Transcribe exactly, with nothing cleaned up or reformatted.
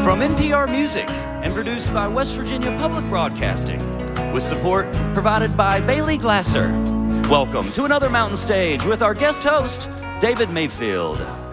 From N P R Music and produced by West Virginia Public Broadcasting, with support provided by Bailey Glasser. Welcome to another Mountain Stage with our guest host, David Mayfield.